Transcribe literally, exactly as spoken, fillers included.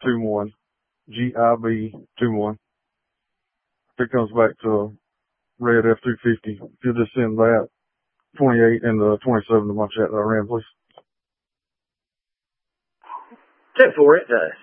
two one, G I B two one. If it comes back to red F two fifty, if you'll just send that twenty-eight and the twenty-seven to my chat that I ran, please. ten four, it does.